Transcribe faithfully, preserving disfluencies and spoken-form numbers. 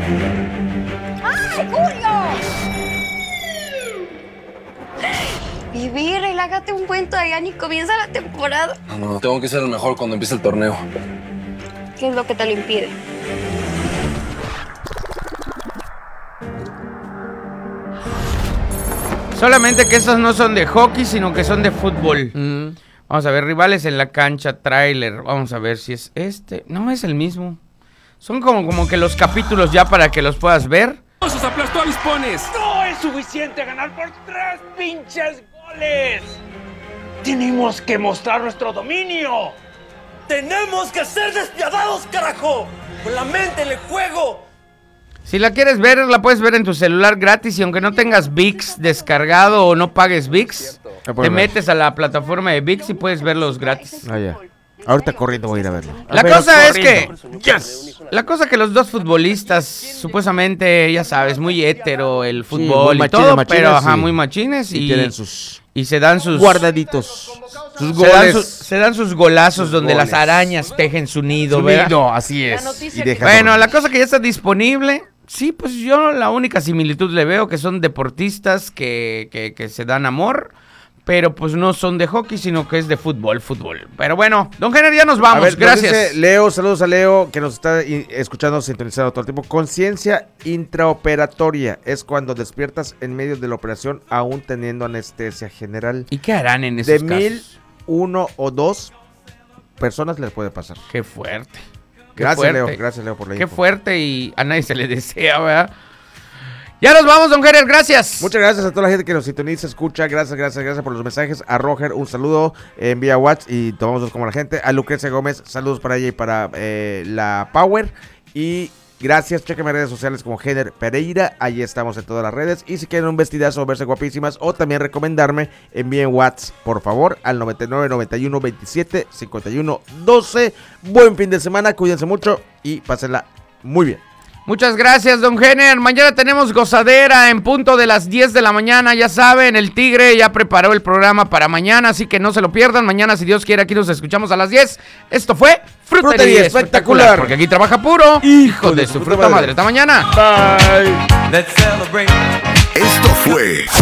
¡Ay, Julio! Vivi, relájate un buen, todavía ni comienza la temporada. No, no, tengo que ser el mejor cuando empiece el torneo. ¿Qué es lo que te lo impide? Solamente que estos no son de hockey, sino que son de fútbol. Mm. Vamos a ver, rivales en la cancha, tráiler. Vamos a ver si es este. No, es el mismo. Son como, como que los capítulos ya para que los puedas ver. ¡Sus aplastó a Vispones! ¡No es suficiente ganar por tres pinches goles! ¡Tenemos que mostrar nuestro dominio! ¡Tenemos que ser despiadados, carajo! ¡Con la mente en el juego! Si la quieres ver, la puedes ver en tu celular gratis. Y aunque no tengas ViX descargado o no pagues ViX, te metes a la plataforma de ViX y puedes verlos gratis. Ah, ya. Ahorita corriendo voy a ir a verlo. La Pero cosa es que... corriendo. Yes. La cosa que los dos futbolistas, supuestamente, ya sabes, muy hétero el Sí, fútbol muy y machines, todo, machines, pero ajá, sí. muy machines. Y Y, tienen sus y se dan sus... guardaditos. Sus Se dan, goles. sus, se dan sus golazos Sus donde goles. las arañas tejen su nido, Su ¿verdad? nido, así es. Y deja Bueno, dormir. la cosa que ya está disponible, sí, pues yo la única similitud le veo que son deportistas que, que, que se dan amor, pero pues no son de hockey, sino que es de fútbol, fútbol. Pero bueno, don Jenner, ya nos vamos, A ver, nos gracias. dice Leo, saludos a Leo, que nos está i- escuchando, sintonizado todo el tiempo. Conciencia intraoperatoria es cuando despiertas en medio de la operación aún teniendo anestesia general. ¿Y qué harán en esos De casos? mil, uno o dos personas les puede pasar. Qué fuerte. Qué Gracias, fuerte. Leo, gracias, Leo, por la Qué info. fuerte y a nadie se le desea, ¿verdad? Ya nos vamos, don Jenner, gracias. Muchas gracias a toda la gente que nos sintoniza, escucha, gracias, gracias, gracias por los mensajes. A Roger, un saludo, eh, envía WhatsApp y tomamos dos como la gente. A Lucrecia Gómez, saludos para ella y para eh, la Power. Y gracias, chequenme redes sociales como Jenner Pereira, ahí estamos en todas las redes. Y si quieren un vestidazo o verse guapísimas o también recomendarme, envíen WhatsApp, por favor, al noventa y nueve, noventa y uno, veintisiete, cincuenta y uno, doce. Buen fin de semana, cuídense mucho y pásenla muy bien. Muchas gracias, don Jenner. Mañana tenemos gozadera en punto de las diez de la mañana. Ya saben, el Tigre ya preparó el programa para mañana, así que no se lo pierdan. Mañana, si Dios quiere, aquí nos escuchamos a las diez. Esto fue Frutería, Frutería Espectacular, Espectacular, porque aquí trabaja puro hijo de su fruta madre. Hasta mañana. Bye. Let's celebrate. Esto fue